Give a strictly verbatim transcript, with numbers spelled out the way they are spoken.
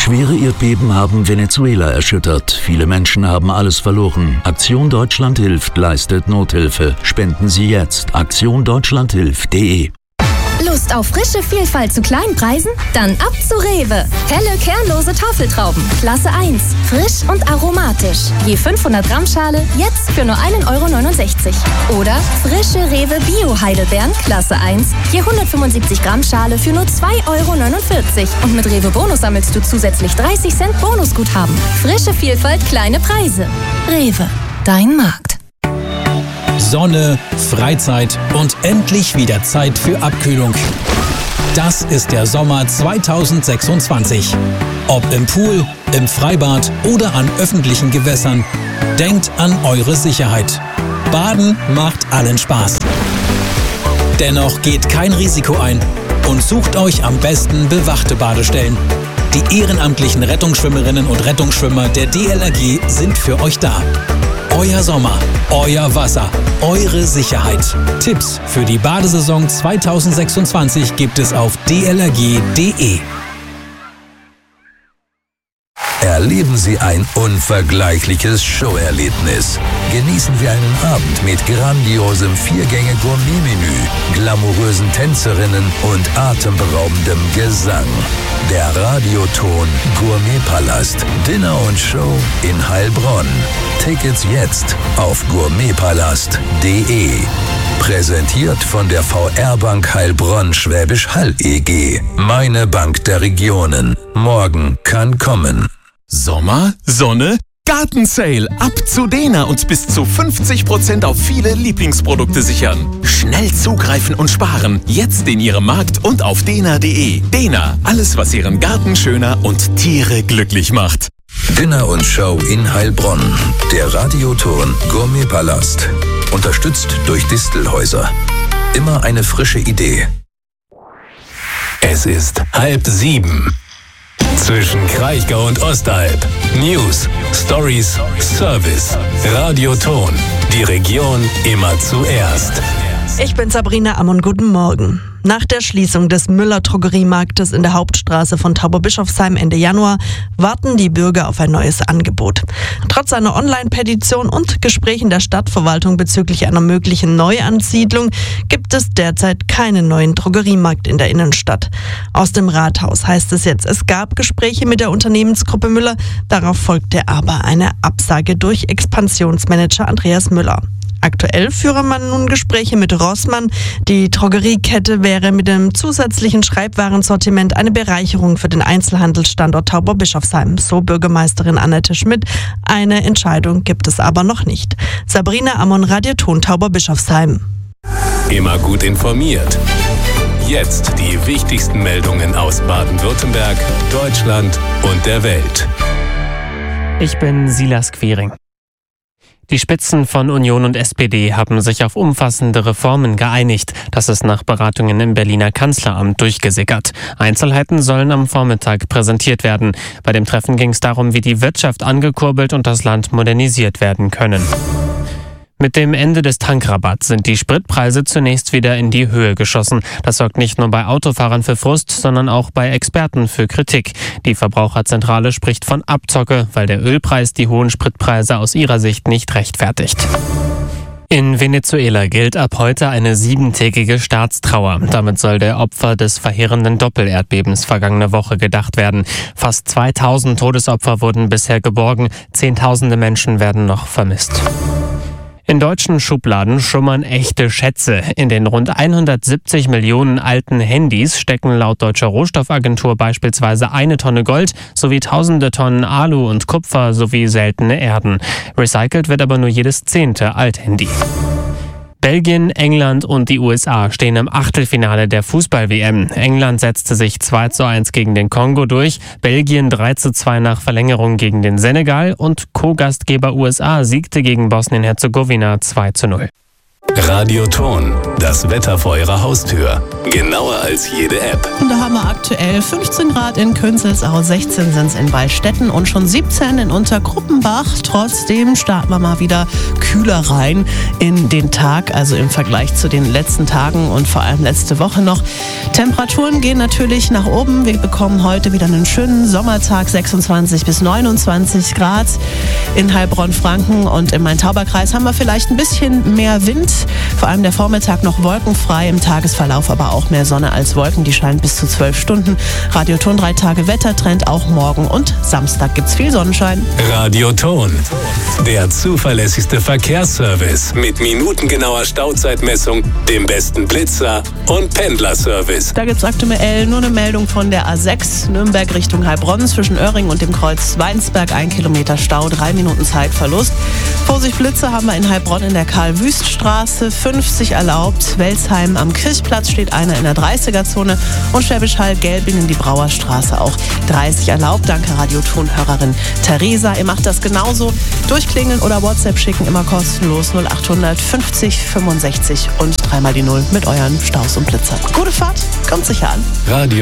Schwere Erdbeben haben Venezuela erschüttert. Viele Menschen haben alles verloren. Aktion Deutschland hilft leistet Nothilfe. Spenden Sie jetzt. aktion deutschland hilft punkt de. Lust auf frische Vielfalt zu kleinen Preisen? Dann ab zu Rewe. Helle, kernlose Tafeltrauben. Klasse eins. Frisch und aromatisch. Je fünfhundert Gramm Schale, jetzt für nur ein Euro neunundsechzig. Oder frische Rewe Bio-Heidelbeeren, Klasse eins. Je hundertfünfundsiebzig Gramm Schale für nur zwei Euro neunundvierzig. Und mit Rewe Bonus sammelst du zusätzlich dreißig Cent Bonusguthaben. Frische Vielfalt, kleine Preise. Rewe, dein Markt. Sonne, Freizeit und endlich wieder Zeit für Abkühlung. Das ist der Sommer zweitausendsechsundzwanzig. Ob im Pool, im Freibad oder an öffentlichen Gewässern, denkt an eure Sicherheit. Baden macht allen Spaß. Dennoch geht kein Risiko ein und sucht euch am besten bewachte Badestellen. Die ehrenamtlichen Rettungsschwimmerinnen und Rettungsschwimmer der D L R G sind für euch da. Euer Sommer, euer Wasser, eure Sicherheit. Tipps für die Badesaison zweitausendsechsundzwanzig gibt es auf d l r g punkt de. Erleben Sie ein unvergleichliches Showerlebnis. Genießen Sie einen Abend mit grandiosem Viergänge-Gourmet-Menü, glamourösen Tänzerinnen und atemberaubendem Gesang. Der Radioton Gourmetpalast, Dinner und Show in Heilbronn. Tickets jetzt auf gourmetpalast punkt de. Präsentiert von der V R-Bank Heilbronn Schwäbisch Hall E G. Meine Bank der Regionen. Morgen kann kommen. Sommer, Sonne, Gartensale. Ab zu Dena und bis zu fünfzig Prozent auf viele Lieblingsprodukte sichern. Schnell zugreifen und sparen. Jetzt in Ihrem Markt und auf dena punkt de. Dena, alles was Ihren Garten schöner und Tiere glücklich macht. Dinner und Show in Heilbronn. Der Radioton Gourmetpalast. Unterstützt durch Distelhäuser. Immer eine frische Idee. Es ist halb sieben. Zwischen Kraichgau und Ostalb. News, Stories, Service. Radioton. Die Region immer zuerst. Ich bin Sabrina Ammon, guten Morgen. Nach der Schließung des Müller-Drogeriemarktes in der Hauptstraße von Tauberbischofsheim Ende Januar warten die Bürger auf ein neues Angebot. Trotz einer Online-Petition und Gesprächen der Stadtverwaltung bezüglich einer möglichen Neuansiedlung gibt es derzeit keinen neuen Drogeriemarkt in der Innenstadt. Aus dem Rathaus heißt es jetzt, es gab Gespräche mit der Unternehmensgruppe Müller, darauf folgte aber eine Absage durch Expansionsmanager Andreas Müller. Aktuell führe man nun Gespräche mit Rossmann. Die Drogeriekette wäre mit dem zusätzlichen Schreibwarensortiment eine Bereicherung für den Einzelhandelsstandort Tauberbischofsheim, so Bürgermeisterin Annette Schmidt. Eine Entscheidung gibt es aber noch nicht. Sabrina Ammon, Radioton Tauberbischofsheim. Immer gut informiert. Jetzt die wichtigsten Meldungen aus Baden-Württemberg, Deutschland und der Welt. Ich bin Silas Quering. Die Spitzen von Union und S P D haben sich auf umfassende Reformen geeinigt. Das ist nach Beratungen im Berliner Kanzleramt durchgesickert. Einzelheiten sollen am Vormittag präsentiert werden. Bei dem Treffen ging es darum, wie die Wirtschaft angekurbelt und das Land modernisiert werden können. Mit dem Ende des Tankrabatts sind die Spritpreise zunächst wieder in die Höhe geschossen. Das sorgt nicht nur bei Autofahrern für Frust, sondern auch bei Experten für Kritik. Die Verbraucherzentrale spricht von Abzocke, weil der Ölpreis die hohen Spritpreise aus ihrer Sicht nicht rechtfertigt. In Venezuela gilt ab heute eine siebentägige Staatstrauer. Damit soll der Opfer des verheerenden Doppelerdbebens vergangene Woche gedacht werden. Fast zweitausend Todesopfer wurden bisher geborgen. Zehntausende Menschen werden noch vermisst. In deutschen Schubladen schummern echte Schätze. In den rund hundertsiebzig Millionen alten Handys stecken laut Deutscher Rohstoffagentur beispielsweise eine Tonne Gold sowie tausende Tonnen Alu und Kupfer sowie seltene Erden. Recycelt wird aber nur jedes zehnte Althandy. Belgien, England und die U S A stehen im Achtelfinale der Fußball-W M. England setzte sich zwei zu eins gegen den Kongo durch, Belgien drei zu zwei nach Verlängerung gegen den Senegal und Co-Gastgeber U S A siegte gegen Bosnien-Herzegowina zwei zu null. Radioton, das Wetter vor Ihrer Haustür. Genauer als jede App. Und da haben wir aktuell fünfzehn Grad in Künzelsau, sechzehn sind es in Waldstätten und schon siebzehn in Unterkruppenbach. Trotzdem starten wir mal wieder kühler rein in den Tag, also im Vergleich zu den letzten Tagen und vor allem letzte Woche noch. Temperaturen gehen natürlich nach oben. Wir bekommen heute wieder einen schönen Sommertag, sechsundzwanzig bis neunundzwanzig Grad. In Heilbronn-Franken und im Main-Tauber-Kreis haben wir vielleicht ein bisschen mehr Wind. Vor allem der Vormittag noch wolkenfrei, im Tagesverlauf aber auch mehr Sonne als Wolken. Die scheint bis zu zwölf Stunden. Radioton, drei Tage Wettertrend, auch morgen und Samstag gibt's viel Sonnenschein. Radioton, der zuverlässigste Verkehrsservice mit minutengenauer Stauzeitmessung, dem besten Blitzer und Pendlerservice. Da gibt's aktuell nur eine Meldung von der A sechs, Nürnberg Richtung Heilbronn, zwischen Oerring und dem Kreuz Weinsberg, ein Kilometer Stau, drei Minuten Zeitverlust. Vorsicht Blitze haben wir in Heilbronn in der Karl-Wüst-Straße, fünfzig erlaubt. Welsheim am Kirchplatz steht einer in der dreißiger-Zone und Schwäbisch Hall-Gelbingen die Brauerstraße auch dreißig erlaubt. Danke Radioton-Hörerin Theresa. Ihr macht das genauso. Durchklingeln oder WhatsApp schicken, immer kostenlos null acht hundert fünfzig fünfundsechzig und dreimal die Null mit euren Staus und Blitzern. Gute Fahrt, kommt sicher an. Radio